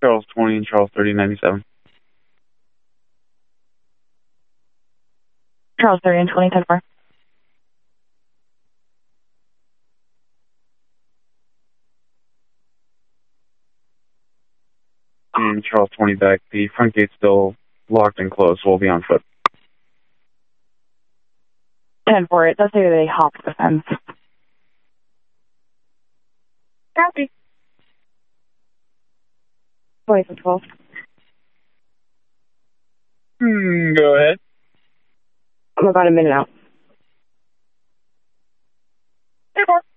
Charles 20 and Charles 3097. Charles 30 and 20, 10-4. Charles 20 back. The front gate's still locked and closed, so we'll be on foot. 10-4, it does say they hopped the fence. Copy. 20-12. Go ahead. I'm about a minute out. 10-4.